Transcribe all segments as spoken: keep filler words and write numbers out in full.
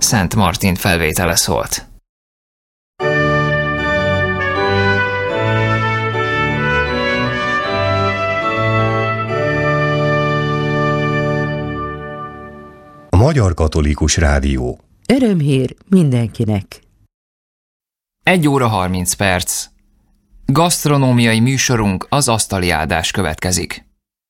Szent Martin felvétele szólt. A Magyar Katolikus Rádió. Örömhír mindenkinek. egy óra harminc perc. Gasztronómiai műsorunk, az asztali áldás következik.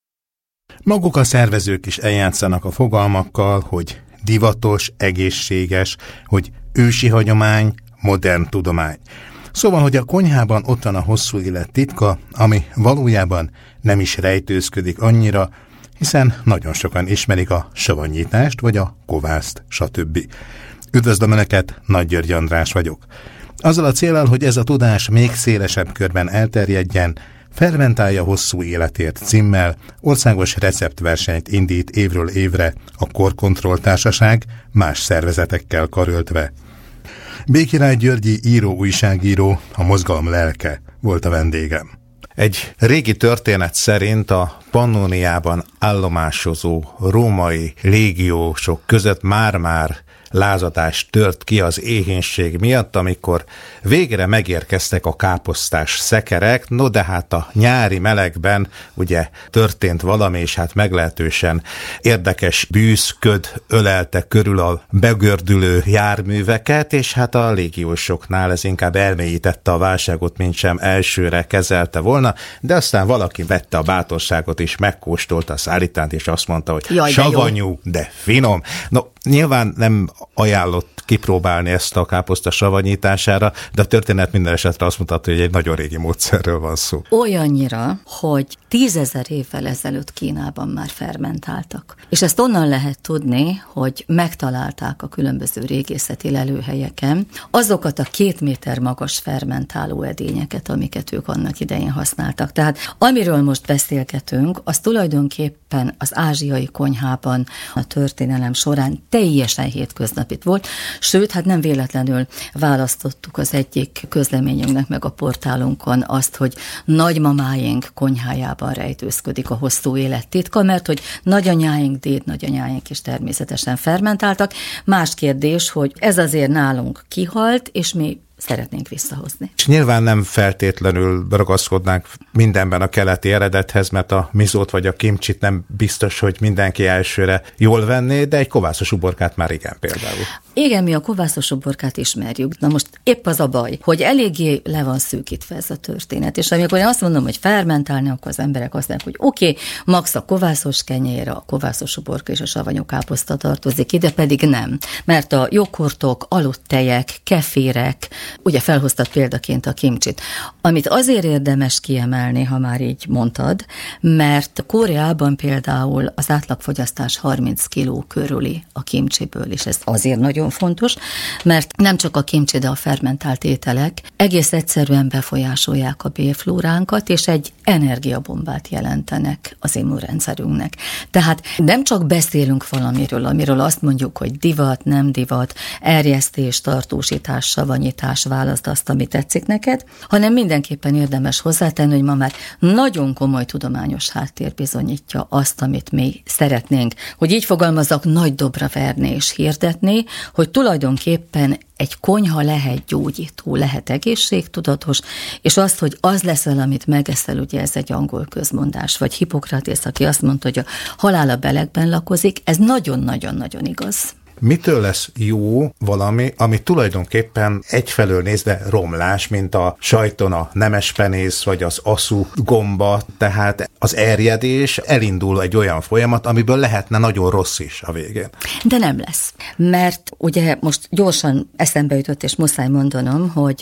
Maguk a szervezők is eljátszanak a fogalmakkal, hogy divatos, egészséges, hogy ősi hagyomány, modern tudomány. Szóval, hogy a konyhában ott van a hosszú élet titka, ami valójában nem is rejtőzködik annyira, hiszen nagyon sokan ismerik a savanyítást, vagy a kovászt, stb. Üdvözlöm Önöket, Nagy György András vagyok. Azzal a céllal, hogy ez a tudás még szélesebb körben elterjedjen, Fermentálja hosszú életért címmel országos receptversenyt indít évről évre a Korkontroll Társaság más szervezetekkel karöltve. Békirály Györgyi író, újságíró, a mozgalom lelke volt a vendégem. Egy régi történet szerint a Pannóniában állomásozó római légiósok között már-már lázadás tört ki az éhínség miatt, amikor végre megérkeztek a káposztás szekerek, no de hát a nyári melegben ugye történt valami, és hát meglehetősen érdekes bűzköd ölelte körül a begördülő járműveket, és hát a légiósoknál ez inkább elmélyítette a válságot, mint sem elsőre kezelte volna, de aztán valaki vette a bátorságot és megkóstolta a szállítást, és azt mondta, hogy Jaj, de savanyú, jó. de finom. No, nyilván nem ajánlott kipróbálni ezt a káposzta savanyítására, de a történet minden esetre azt mutatta, hogy egy nagyon régi módszerről van szó. Olyannyira, hogy tízezer évvel ezelőtt Kínában már fermentáltak. És ezt onnan lehet tudni, hogy megtalálták a különböző régészeti lelőhelyeken azokat a két méter magas fermentáló edényeket, amiket ők annak idején használtak. Tehát amiről most beszélgetünk, az tulajdonképpen az ázsiai konyhában a történelem során teljesen hétköznapit volt, sőt, hát nem véletlenül választottuk az egyik közleményünknek meg a portálunkon azt, hogy nagymamáink konyhájában rejtőzködik a hosszú élet titka, mert hogy nagyanyáink, dédnagyanyáink is természetesen fermentáltak. Más kérdés, hogy ez azért nálunk kihalt, és mi szeretnénk visszahozni. És nyilván nem feltétlenül ragaszkodnánk mindenben a keleti eredethez, mert a mizót vagy a kimcsit nem biztos, hogy mindenki elsőre jól venné, de egy kovászos uborkát már igen például. Igen, mi a kovászos uborkát ismerjük. Na most épp az a baj, hogy eléggé le van szűkítve ez a történet, és amikor én azt mondom, hogy fermentálni, akkor az emberek azt mondják, hogy oké, okay, max a kovászos kenyér, a kovászos uborka és a savanyú káposzta tartozik ide, pedig nem. Mert a joghurtok, aludt tejek, kefirek, ugye felhoztad példaként a kimcsit, amit azért érdemes kiemelni, ha már így mondtad, mert Koreában például az átlagfogyasztás harminc kiló körüli a kimcsiből, és ez azért nagyon fontos, mert nem csak a kimcsi, de a fermentált ételek egész egyszerűen befolyásolják a bélflóránkat, és egy energiabombát jelentenek az immunrendszerünknek. Tehát nem csak beszélünk valamiről, amiről azt mondjuk, hogy divat, nem divat, erjesztés, tartósítás, savanyítás, válaszd azt, ami tetszik neked, hanem mindenképpen érdemes hozzátenni, hogy ma már nagyon komoly tudományos háttér bizonyítja azt, amit mi szeretnénk, hogy így fogalmazzak, nagy dobra verni és hirdetni, hogy tulajdonképpen egy konyha lehet gyógyító, lehet egészségtudatos, és azt, hogy az leszel, amit megeszel, ugye ez egy angol közmondás, vagy Hippokratész, aki azt mondta, hogy a halál a belegben lakozik, ez nagyon-nagyon-nagyon igaz. Mitől lesz jó valami, ami tulajdonképpen egyfelől nézve romlás, mint a sajton a nemespenész, vagy az aszú gomba, tehát az erjedés, elindul egy olyan folyamat, amiből lehetne nagyon rossz is a végén. De nem lesz, mert ugye most gyorsan eszembe jutott, és muszáj mondanom, hogy